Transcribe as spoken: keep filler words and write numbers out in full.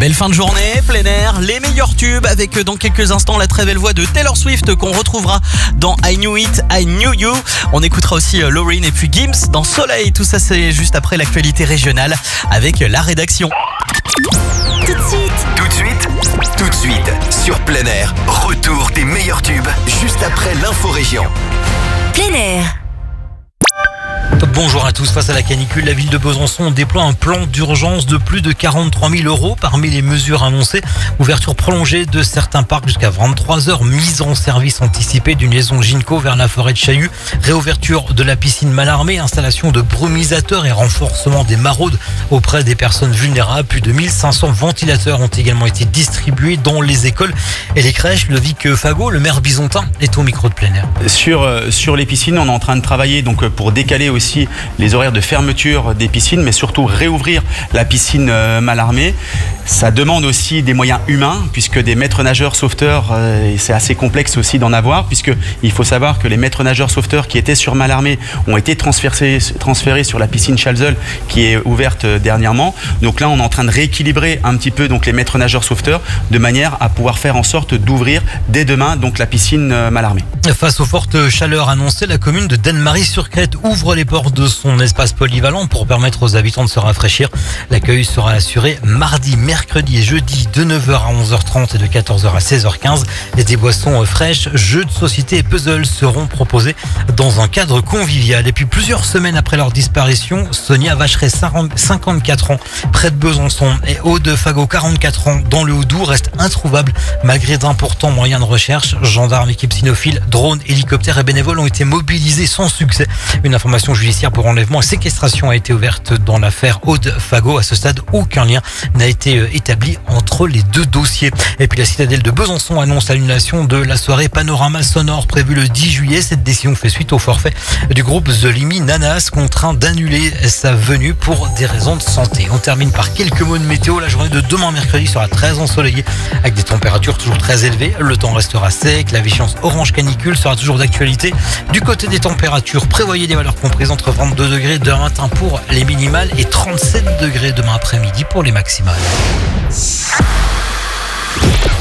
Belle fin de journée, plein air, les meilleurs tubes avec dans quelques instants la très belle voix de Taylor Swift qu'on retrouvera dans I Knew It, I Knew You. On écoutera aussi Lauryn et puis Gims dans Soleil. Tout ça c'est juste après l'actualité régionale avec la rédaction. Tout de suite, Tout de suite, tout de suite, sur plein air, retour des meilleurs tubes, juste après l'info région. plein air. Bonjour à tous. Face à la canicule, la ville de Besançon déploie un plan d'urgence de plus de quarante-trois mille euros. Parmi les mesures annoncées, ouverture prolongée de certains parcs jusqu'à vingt-trois heures, mise en service anticipée d'une liaison Ginko vers la forêt de Chaillu, réouverture de la piscine Mallarmé, installation de brumisateurs et renforcement des maraudes auprès des personnes vulnérables. Plus de mille cinq cents ventilateurs ont également été distribués dans les écoles et les crèches. Ludovic Fagot, le maire bisontin, est au micro de plein air. Sur, sur les piscines, on est en train de travailler donc pour décaler aussi les horaires de fermeture des piscines, mais surtout réouvrir la piscine Mallarmé. Ça demande aussi des moyens humains, puisque des maîtres nageurs sauveteurs, euh, c'est assez complexe aussi d'en avoir, puisqu'il faut savoir que les maîtres nageurs sauveteurs qui étaient sur Mallarmé ont été transférés, transférés sur la piscine Chalzeul, qui est ouverte dernièrement. Donc là, on est en train de rééquilibrer un petit peu donc, les maîtres nageurs sauveteurs, de manière à pouvoir faire en sorte d'ouvrir dès demain donc, la piscine Mallarmé. Face aux fortes chaleurs annoncées, la commune de Denne-Marie-sur-Crète ouvre les portes de son espace polyvalent pour permettre aux habitants de se rafraîchir. L'accueil sera assuré mardi, mercredi et jeudi de neuf heures à onze heures trente et de quatorze heures à seize heures quinze. Et des boissons fraîches, jeux de société et puzzles seront proposés dans un cadre convivial. Et puis plusieurs semaines après leur disparition, Sonia Vacheret, cinquante-quatre ans, près de Besançon, et Aude Fagot, quarante-quatre ans, dans le Haut-Doubs, restent introuvables malgré d'importants moyens de recherche. Gendarmes, équipes cynophiles, drones, hélicoptères et bénévoles ont été mobilisés sans succès. Une information judiciaire pour enlèvement et séquestration a été ouverte dans l'affaire Aude Fagot. À ce stade, aucun lien n'a été établi entre les deux dossiers. Et puis la citadelle de Besançon annonce l'annulation de la soirée Panorama Sonore prévue le dix juillet. Cette décision fait suite au forfait du groupe The Limi Nanas, contraint d'annuler sa venue pour des raisons de santé. On termine par quelques mots de météo. La journée de demain mercredi sera très ensoleillée avec des températures toujours très élevées. Le temps restera sec. La vigilance orange canicule sera toujours d'actualité. Du côté des températures, prévoyez des valeurs comprises entre vingt-deux degrés demain matin pour les minimales et trente-sept degrés demain après-midi pour les maximales.